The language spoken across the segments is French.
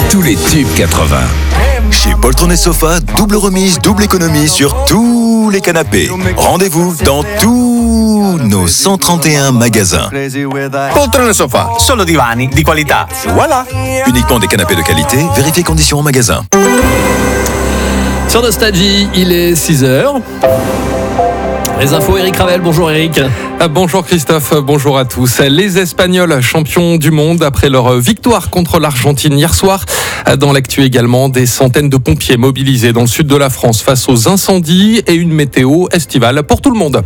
tous les tubes 80. Chez Poltron et Sofa, double remise, double économie sur tous les canapés. Rendez-vous dans tous nos 131 magasins. Poltron et Sofa, solo divani di qualità. Voilà. Uniquement des canapés de qualité, vérifiez conditions en magasin. Sur Nostalgie, il est 6h. Les infos, Eric Ravel. Bonjour Eric. Bonjour Christophe, bonjour à tous. Les Espagnols champions du monde après leur victoire contre l'Argentine hier soir. Dans l'actu également, des centaines de pompiers mobilisés dans le sud de la France face aux incendies et une météo estivale pour tout le monde.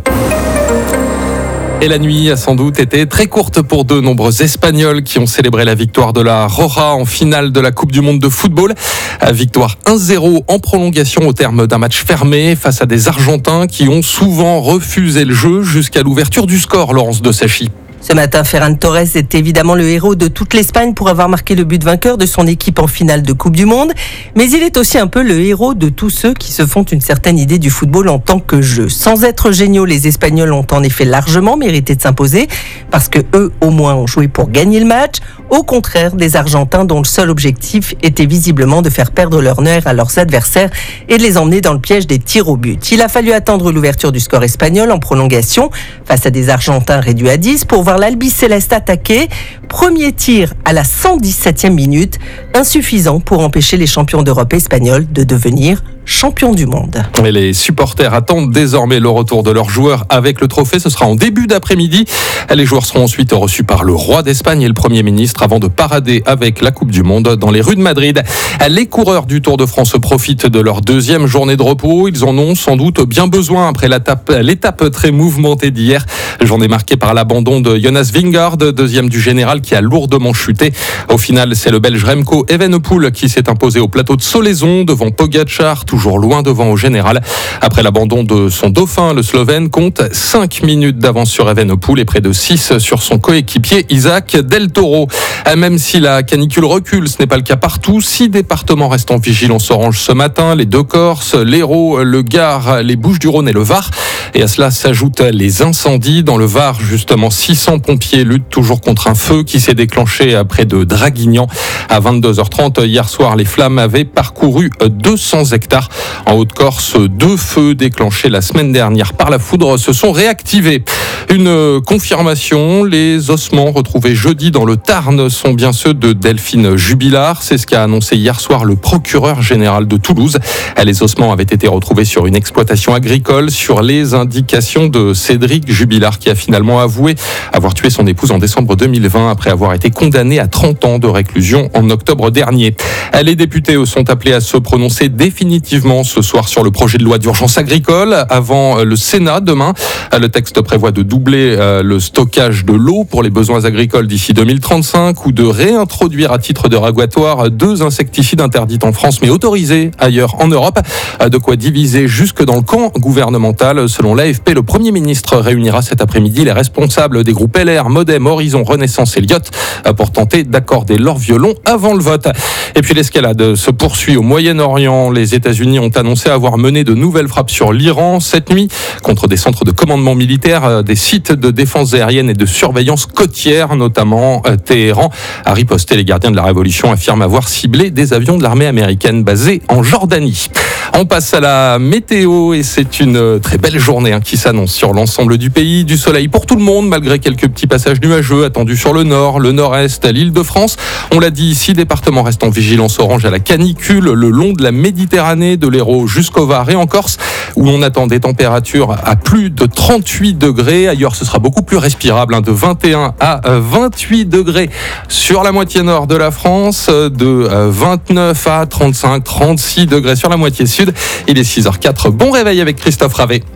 Et la nuit a sans doute été très courte pour de nombreux Espagnols qui ont célébré la victoire de la Roja en finale de la Coupe du Monde de football. Victoire 1-0 en prolongation au terme d'un match fermé face à des Argentins qui ont souvent refusé le jeu jusqu'à l'ouverture du score, Laurence de Sachy. Ce matin, Ferran Torres est évidemment le héros de toute l'Espagne pour avoir marqué le but vainqueur de son équipe en finale de Coupe du Monde. Mais il est aussi un peu le héros de tous ceux qui se font une certaine idée du football en tant que jeu. Sans être géniaux, les Espagnols ont en effet largement mérité de s'imposer parce que eux, au moins, ont joué pour gagner le match. Au contraire des Argentins dont le seul objectif était visiblement de faire perdre leur nerf à leurs adversaires et de les emmener dans le piège des tirs au but. Il a fallu attendre l'ouverture du score espagnol en prolongation face à des Argentins réduits à 10 pour voir l'Albiceleste attaquer. Premier tir à la 117e minute, insuffisant pour empêcher les champions d'Europe espagnols de devenir champions du monde. Et les supporters attendent désormais le retour de leurs joueurs avec le trophée. Ce sera en début d'après-midi. Les joueurs seront ensuite reçus par le roi d'Espagne et le Premier ministre avant de parader avec la Coupe du Monde dans les rues de Madrid. Les coureurs du Tour de France profitent de leur deuxième journée de repos. Ils en ont sans doute bien besoin après l'étape très mouvementée d'hier. Journée marquée par l'abandon de Jonas Vingegaard, deuxième du général qui a lourdement chuté. Au final, c'est le Belge Remco Evenepoel qui s'est imposé au plateau de Solaizon devant Pogačar, toujours loin devant au général. Après l'abandon de son dauphin, le Slovène compte 5 minutes d'avance sur Evenepoel et près de 6 sur son coéquipier Isaac Del Toro. Même si la canicule recule, ce n'est pas le cas partout. 6 départements restent en vigilance orange ce matin. Les Deux-Corses, l'Hérault, le Gard, les Bouches-du-Rhône et le Var. Et à cela s'ajoutent les incendies. Dans le Var, justement, 600 pompiers luttent toujours contre un feu qui s'est déclenché près de Draguignan. À 22h30, hier soir, les flammes avaient parcouru 200 hectares. En Haute-Corse, 2 feux déclenchés la semaine dernière par la foudre se sont réactivés. Une confirmation, les ossements retrouvés jeudi dans le Tarn sont bien ceux de Delphine Jubilard. C'est ce qu'a annoncé hier soir le procureur général de Toulouse. Les ossements avaient été retrouvés sur une exploitation agricole sur les indications de Cédric Jubilard qui a finalement avoué avoir tué son épouse en décembre 2020 après avoir été condamné à 30 ans de réclusion en octobre dernier. Les députés sont appelés à se prononcer définitivement ce soir sur le projet de loi d'urgence agricole avant le Sénat demain. Le texte prévoit de doubler le stockage de l'eau pour les besoins agricoles d'ici 2035 ou de réintroduire à titre dérogatoire 2 insecticides interdits en France mais autorisés ailleurs en Europe. De quoi diviser jusque dans le camp gouvernemental. Selon l'AFP, le Premier ministre réunira cet après-midi les responsables des groupes LR, Modem, Horizon, Renaissance et Lyot pour tenter d'accorder leur violon avant le vote. Et puis l'escalade se poursuit au Moyen-Orient. Les États-Unis ont annoncé avoir mené de nouvelles frappes sur l'Iran cette nuit contre des centres de commandement militaire, des sites de défense aérienne et de surveillance côtière, notamment Téhéran. A riposté, les gardiens de la Révolution affirment avoir ciblé des avions de l'armée américaine basés en Jordanie. On passe à la météo et c'est une très belle journée qui s'annonce sur l'ensemble du pays. Du soleil pour tout le monde malgré quelques petits passages nuageux attendus sur le nord, le nord-est, l'Île-de-France. On l'a dit, 6 départements restent en vigilance orange à la canicule le long de la Méditerranée, de l'Hérault jusqu'au Var et en Corse où on attend des températures à plus de 38 degrés. Ailleurs, ce sera beaucoup plus respirable, de 21 à 28 degrés sur la moitié nord de la France, de 29 à 35, 36 degrés sur la moitié sud. Il est 6h04. Bon réveil avec Christophe Ravet.